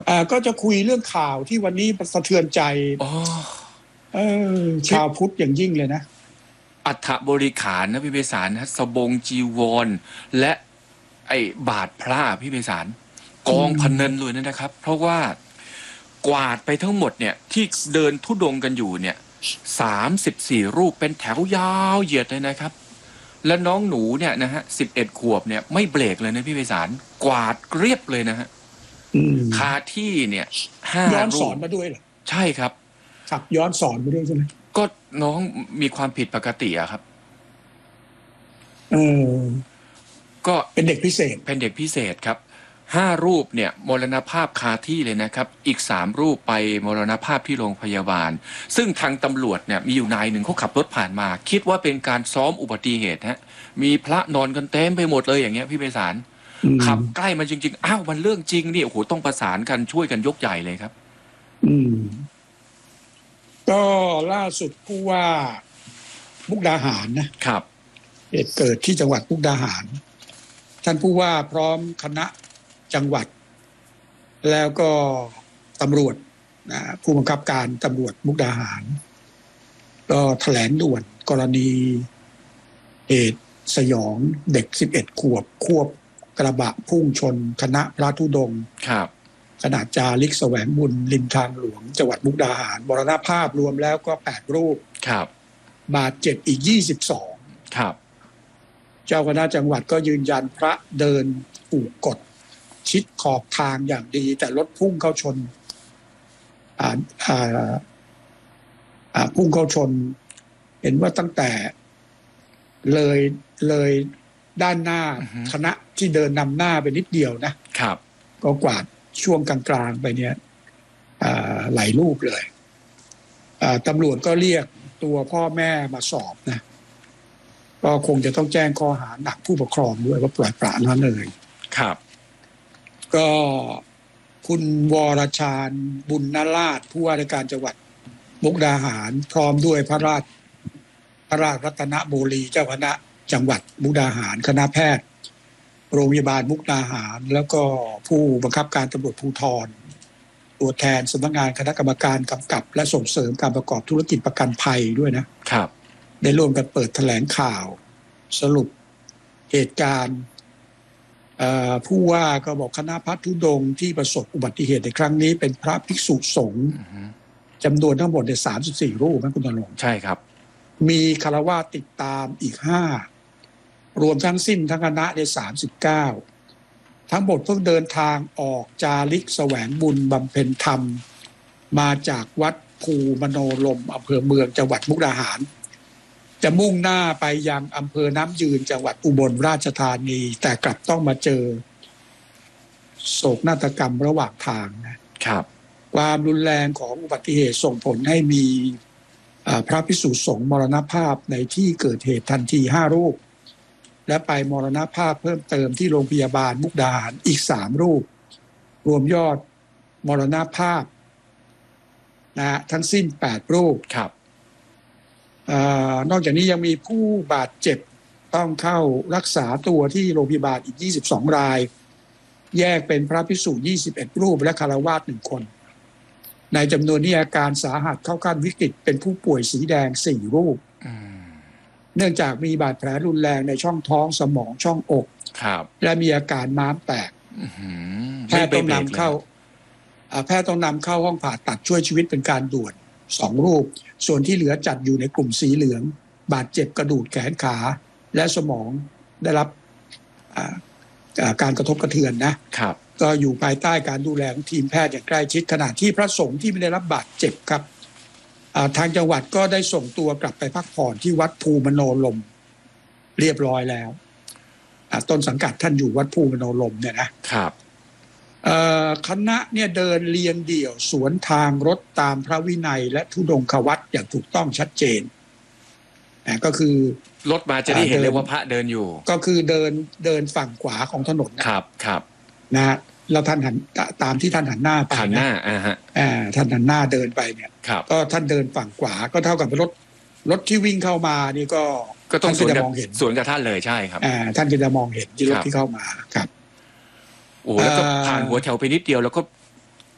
ก็จะคุยเรื่องข่าวที่วันนี้สะเทือนใจอ๋อชาวพุทธอย่างยิ่งเลยนะอัฐบริขารนะพี่ไพศาลนะสบงจีวรและไอ้บาทพระพี่ไพศาลกอืองพมนันเลยนะครับ เพราะว่ากวาดไปทั้งหมดเนี่ยที่เดินทุดงกันอยู่เนี่ย34 รูปเป็นแถวยาวเหยียดเลยนะครับ และน้องหนูเนี่ยนะฮะ11 ขวบเนี่ยไม่เบรกเลยนะพี่ไพศาลกวาดเรียบเลยนะฮะอืมคาที่เนี่ยห้าย้อนสรูปอนมาด้วยเหรอใช่ครับครับย้อนสอนมาด้วยใช่ไหมก็น้องมีความผิดปกติอะครับเออก็เป็นเด็กพิเศษเป็นเด็กพิเศษครับ5 รูปเนี่ยมรณภาพคาที่เลยนะครับอีก3 รูปไปมรณภาพที่โรงพยาบาลซึ่งทางตำรวจเนี่ยมีอยู่นายหนึ่งเขาขับรถผ่านมาคิดว่าเป็นการซ้อมอุบัติเหตุฮะมีพระนอนกันเต็มไปหมดเลยอย่างเงี้ยพี่ไพศาลอืขับมใกล้มาจริงๆอ้าวมันเรื่องจริงนี่โอ้โหต้องประสานกันช่วยกันยกใหญ่เลยครับอืมก็ล่าสุดผู้ว่ามุกดาหารนะครับเหตุเกิดที่จังหวัดมุกดาหารท่านผู้ว่าพร้อมคณะจังหวัดแล้วก็ตำรวจผู้บังคับการตำรวจมุกดาหารก็แถลงด่วนกรณีเหตุสยองเด็ก11 ขวบควบกระบะพุ่งชนคณะพระธุดงค์ครับขณะจาริกแสวงบุญริมทางหลวงจังหวัดมุกดาหารมรณภาพรวมแล้วก็8 รูปครับบาดเจ็บอีก22 ครับเจ้าคณะจังหวัดก็ยืนยันพระเดินถูกกดชิดขอบทางอย่างดีแต่รถพุ่งเข้าชนอ่าอ่าพุ่งเข้าชนเห็นว่าตั้งแต่เลยเลยด้านหน้าคณะที่เดินนำหน้าไปนิดเดียวนะครับก็กวาดช่วงกลางๆไปเนี่ยหลายรูปเลยตำรวจก็เรียกตัวพ่อแม่มาสอบนะก็คงจะต้องแจ้งข้อหาหนักผู้ปกครองด้วยว่าปล่อยปละละเลยครับก็คุณวรชาญบุญนราชผู้ว่าราชการจังหวัดมุกดาหารพร้อมด้วยพระราชรัตนบุรีเจ้าคณะจังหวัดมุกดาหารคณะแพทย์โรงพยาบาลมุกดาหารแล้วก็ผู้บังคับการตำรวจภูธรตัวแทนสำนักงานคณะกรรมการกำกับและส่งเสริมการประกอบธุรกิจประกันภัยด้วยนะครับได้ร่วมกันเปิดแถลงข่าวสรุปเหตุการณ์ผู้ว่าก็บอกคณะพระธุดงค์ที่ประสบอุบัติเหตุในครั้งนี้เป็นพระภิกษุสงฆ์จำนวนทั้งหมด34 รูปนะคุณณรงค์ใช่ครับมีคฤหัสถ์ติดตามอีก5รวมทั้งสิ้นทั้งคณะได้39ทั้งหมดเพิ่งเดินทางออกจาริกแสวงบุญบำเพ็ญธรรมมาจากวัดภูมโนลมอำเภอเมืองจังหวัดมุกดาหารจะมุ่งหน้าไปยังอำเภอน้ำยืนจังหวัดอุบลราชธานีแต่กลับต้องมาเจอโศกนาฏกรรมระหว่างทางครับความรุนแรงของอุบัติเหตุส่งผลให้มีพระภิกษุสงฆ์มรณภาพในที่เกิดเหตุทันที5 รูปและไปมรณภาพเพิ่มเติมที่โรงพยาบาลมุกดาหารอีก3 รูปรวมยอดมรณภาพทั้งสิ้น8 รูปครับนอกจากนี้ยังมีผู้บาดเจ็บต้องเข้ารักษาตัวที่โรงพยาบาลอีก22 รายแยกเป็นพระภิกษุ21 รูปและฆราวาส1 คนในจำนวนนี้อาการสาหัสเข้าขั้นวิกฤตเป็นผู้ป่วยสีแดง4 รูปเนื่องจากมีบาดแผลรุนแรงในช่องท้องสมองช่องอกและมีอาการม้ามแตกแพทย์ต้องนำเข้าห้องผ่าตัดช่วยชีวิตเป็นการด่วน2 รูปส่วนที่เหลือจัดอยู่ในกลุ่มสีเหลืองบาดเจ็บกระดูกแขนขาและสมองได้รับการกระทบกระเทือนนะครับก็อยู่ภายใต้การดูแลของทีมแพทย์อย่างใกล้ชิดขณะที่พระสงฆ์ที่ไม่ได้รับบาดเจ็บครับทางจังหวัดก็ได้ส่งตัวกลับไปพักผ่อนที่วัดภูมโนลมเรียบร้อยแล้วต้นสังกัดท่านอยู่วัดภูมโนลมเนี่ยนะครับคณะเนี่ยเดินเรียงเดี่ยวสวนทางรถตามพระวินัยและธุดงควัตรอย่างถูกต้องชัดเจนก็คือรถมาจะได้เห็นเลยว่าพระเดินอยู่ก็คือเดินฝั่งขวาของถนนครับแล้วท่านหันตามที่ท่านหันหน้าไปหันหน้าท่านหันหน้าเดินไปเนี่ยก็ท่านเดินฝั่งขวาก็เท่ากับรถที่วิ่งเข้ามานี่ก็ต้องสวนกับท่านเลยใช่ครับท่านก็จะมองเห็นที่รถที่เข้ามาครับโอ้แล้วก็ผ่านหัวแถวไปนิดเดียวแล้วก็